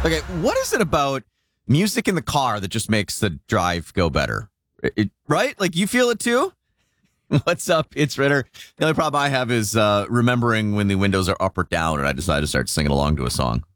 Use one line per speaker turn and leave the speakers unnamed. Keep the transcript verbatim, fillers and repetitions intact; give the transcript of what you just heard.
Okay, what is it about music in the car that just makes the drive go better? It, right? Like, you feel it too? What's up? It's Ritter. The only problem I have is uh, remembering when the windows are up or down, and I decide to start singing along to a song.